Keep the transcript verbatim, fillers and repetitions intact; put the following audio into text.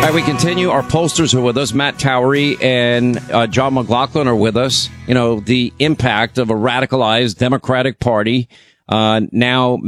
right, we continue. Our pollsters are with us. Matt Towery and uh, John McLaughlin are with us. You know, the impact of a radicalized Democratic Party uh, now